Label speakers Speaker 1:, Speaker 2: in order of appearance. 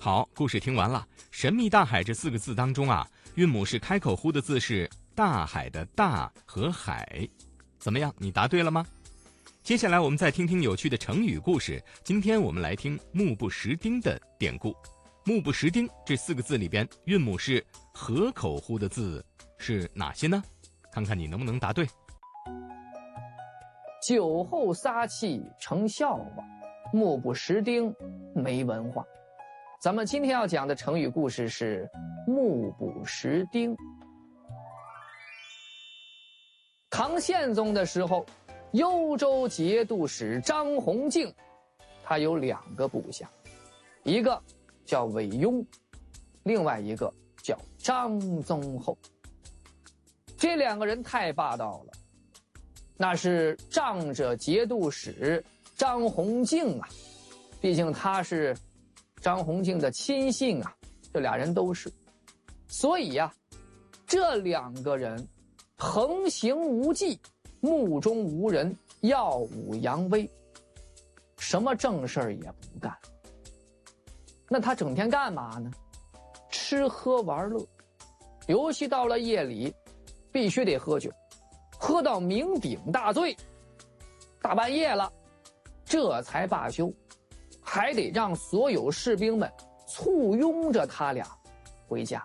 Speaker 1: 好，故事听完了。神秘大海这4个字当中啊，韵母是开口呼的字是大海的大和海。怎么样，你答对了吗？接下来我们再听听有趣的成语故事。今天我们来听目不识丁的典故。目不识丁这4个字里边，韵母是合口呼的字是哪些呢？看看你能不能答对。
Speaker 2: 酒后撒气成笑话，目不识丁没文化。咱们今天要讲的成语故事是目不识丁。唐宪宗的时候，幽州节度使张弘敬，他有2个部下，一个叫韦庸，另外一个叫张宗厚。这2个人太霸道了，那是仗着节度使张弘敬啊，毕竟他是张弘敬的亲信啊，这俩人都是。所以啊，这2个人横行无忌，目中无人，耀武扬威，什么正事儿也不干。那他整天干嘛呢？吃喝玩乐，尤其到了夜里必须得喝酒，喝到酩酊大醉，大半夜了这才罢休，还得让所有士兵们簇拥着他俩回家。